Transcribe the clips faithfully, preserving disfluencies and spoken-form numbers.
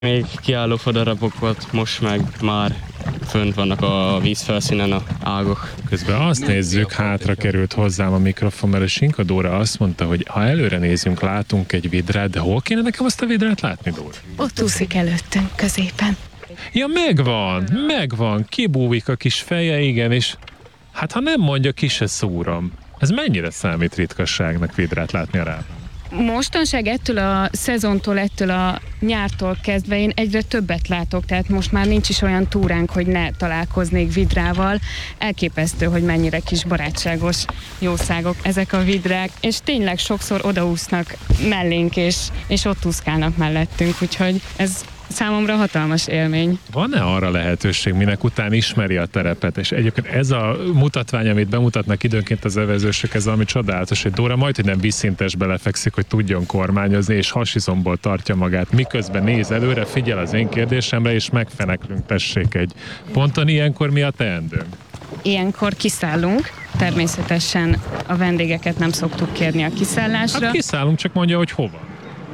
Még kiálló fadarabok volt, most meg már fönt vannak a vízfelszínen a ágok. Közben azt nézzük, hátra került hozzám a mikrofon, mert a Sinka Dóra azt mondta, hogy ha előre nézünk, látunk egy vidrát, de hol kéne nekem azt a vidrát látni, Dóra? Ott úszik előttünk, középen. Ja, megvan, megvan, kibúvik a kis feje, igen, és hát ha nem mondja, ki se szúrom. Ez mennyire számít ritkasságnak vidrát látni a Rában? Mostanság ettől a szezontól, ettől a nyártól kezdve én egyre többet látok, tehát most már nincs is olyan túránk, hogy ne találkoznék vidrával. Elképesztő, hogy mennyire kis barátságos jószágok ezek a vidrák, és tényleg sokszor odaúsznak mellénk, és, és ott úszkálnak mellettünk, úgyhogy ez számomra hatalmas élmény. Van-e arra lehetőség, minek után ismeri a terepet? És egyébként ez a mutatvány, amit bemutatnak időnként az evezősök, ez valami csodálatos, hogy Dóra majd, hogy nem vízszintesbe lefekszik, hogy tudjon kormányozni, és hasizomból tartja magát. Miközben néz előre, figyel az én kérdésemre, és megfeneklünk, tessék egy ponton. Ilyenkor mi a teendőnk? Ilyenkor kiszállunk. Természetesen a vendégeket nem szoktuk kérni a kiszállásra. Hát kiszállunk, csak mondja, hogy hova.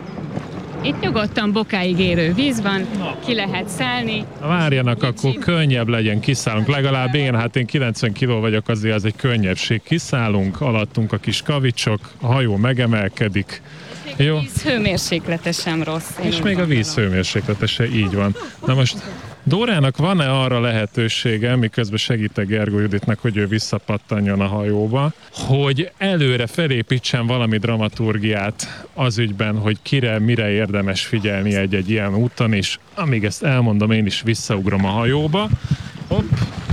Itt nyugodtan bokáig érő víz van, ki lehet szállni. Várjanak, akkor könnyebb legyen, kiszállunk. Legalább én, hát én kilencven kiló vagyok, azért az egy könnyebbség. Kiszállunk, alattunk a kis kavicsok, a hajó megemelkedik. Még a víz hőmérséklete sem rossz. És még a víz hőmérséklete se, így van. Na most Dórának van-e arra lehetősége, miközben segítek Gergó Juditnak, hogy ő visszapattanjon a hajóba, hogy előre felépítsen valami dramaturgiát az ügyben, hogy kire, mire érdemes figyelni egy-egy ilyen úton, és amíg ezt elmondom, én is visszaugrom a hajóba. Hopp,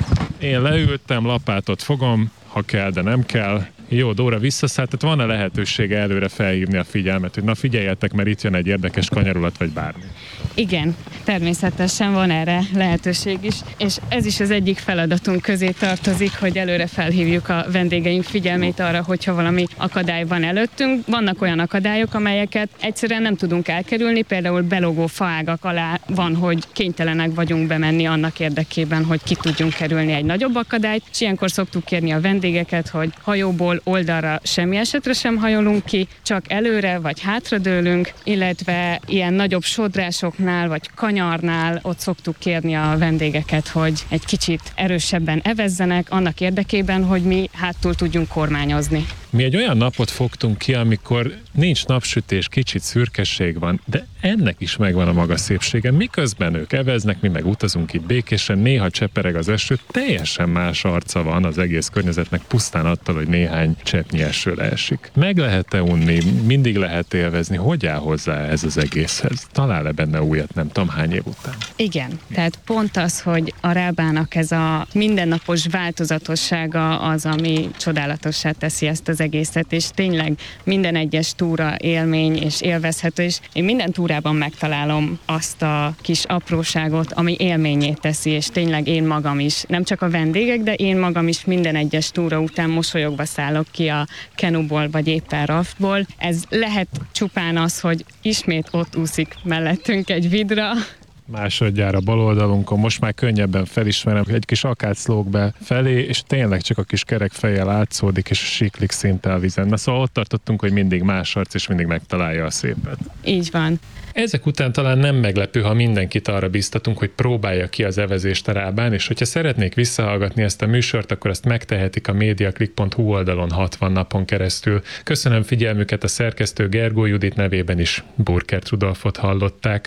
én leültem, lapátot fogom, ha kell, de nem kell. Jó, Dóra visszaszállt, tehát van-e lehetősége előre felhívni a figyelmet, hogy na figyeljetek, mert itt jön egy érdekes kanyarulat, vagy bármi? Igen, természetesen van erre lehetőség is, és ez is az egyik feladatunk közé tartozik, hogy előre felhívjuk a vendégeink figyelmét arra, hogyha valami akadály van előttünk. Vannak olyan akadályok, amelyeket egyszerűen nem tudunk elkerülni, például belógó faágak alá van, hogy kénytelenek vagyunk bemenni annak érdekében, hogy ki tudjunk kerülni egy nagyobb akadályt, és ilyenkor szoktuk kérni a vendégeket, hogy hajóból oldalra semmi esetre sem hajolunk ki, csak előre vagy hátradőlünk, illetve ilyen nagyobb sodrásoknál vagy kanyarnál ott szoktuk kérni a vendégeket, hogy egy kicsit erősebben evezzenek annak érdekében, hogy mi hátul tudjunk kormányozni. Mi egy olyan napot fogtunk ki, amikor nincs napsütés, kicsit szürkesség van, de ennek is megvan a maga szépsége. Miközben ők eveznek, mi meg utazunk itt békésen, néha csepereg az eső, teljesen más arca van az egész környezetnek, pusztán attól, hogy néhány cseppnyi eső leesik. Meg lehet-e unni, mindig lehet élvezni, hogy áll hozzá ez az egészhez? Talál-e benne újat, nem tudom hány év után? Igen, tehát pont az, hogy a Rábának ez a mindennapos változatossága az, ami csodálatossá teszi ezt az egészet, és tényleg minden egyes túra élmény és élvezhető, és én minden túrában megtalálom azt a kis apróságot, ami élményét teszi, és tényleg én magam is, nem csak a vendégek, de én magam is minden egyes túra után mosolyogva szállok ki a kenuból, vagy éppen raftból. Ez lehet csupán az, hogy ismét ott úszik mellettünk egy vidra, másodjára bal oldalunkon, most már könnyebben felismerem, egy kis akác lóg be felé, és tényleg csak a kis kerek fejjel átszódik, és siklik szinte a vízen. Na szóval ott tartottunk, hogy mindig más arc, és mindig megtalálja a szépet. Így van. Ezek után talán nem meglepő, ha mindenkit arra biztatunk, hogy próbálja ki az evezést a Rábán, és hogyha szeretnék visszahallgatni ezt a műsort, akkor azt megtehetik a mediaclick pont hu oldalon hatvan napon keresztül. Köszönöm figyelmüket, a szerkesztő Gergó Judit nevében is Burkert Rudolfot hallották.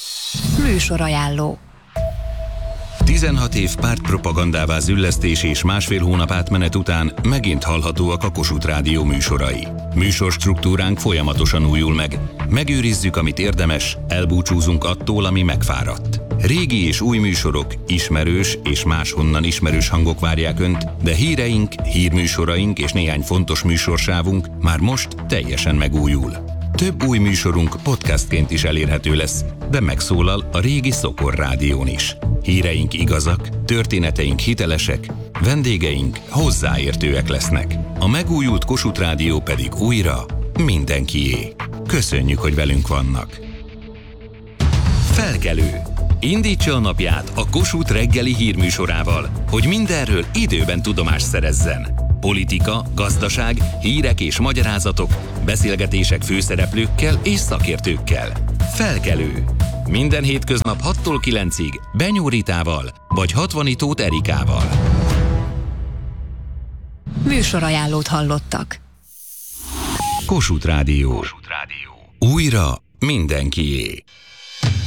Műsorajánló. tizenhat év pártpropagandává züllesztés és másfél hónap átmenet után megint hallhatóak a Kossuth Rádió műsorai. Műsorstruktúránk folyamatosan újul meg. Megőrizzük, amit érdemes, elbúcsúzunk attól, ami megfáradt. Régi és új műsorok, ismerős és máshonnan ismerős hangok várják Önt, de híreink, hírműsoraink és néhány fontos műsorsávunk már most teljesen megújul. Több új műsorunk podcastként is elérhető lesz, de megszólal a régi Szokor Rádión is. Híreink igazak, történeteink hitelesek, vendégeink hozzáértőek lesznek. A megújult Kossuth Rádió pedig újra mindenkié. Köszönjük, hogy velünk vannak. Felkelő. Indítsa a napját a Kossuth reggeli hírműsorával, hogy mindenről időben tudomást szerezzen. Politika, gazdaság, hírek és magyarázatok, beszélgetések főszereplőkkel és szakértőkkel. Felkelő. Minden hétköznap hattól kilencig Benyó Ritával vagy hatvanítót Erikával. Műsorajánlót hallottak. Kossuth Rádió. Kossuth Rádió. Újra mindenkié.